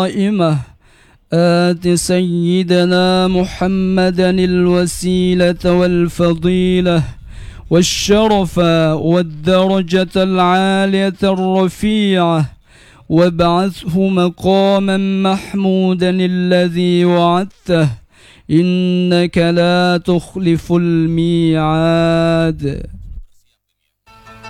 قائمة آت سيدنا محمدا الوسيلة والفضيلة والشرف والدرجة العالية الرفيعة وابعثه مقاما محمودا الذي وعدته إنك لا تخلف الميعاد.